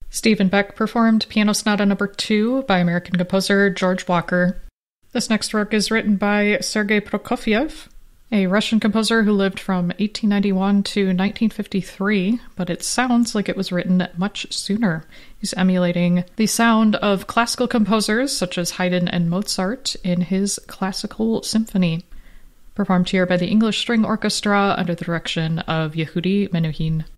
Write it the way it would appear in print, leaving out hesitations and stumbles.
Stephen Beck performed Piano Sonata No. 2 by American composer George Walker. This next work is written by Sergei Prokofiev, a Russian composer who lived from 1891 to 1953, but it sounds like it was written much sooner. He's emulating the sound of classical composers such as Haydn and Mozart in his classical symphony, performed here by the English String Orchestra under the direction of Yehudi Menuhin.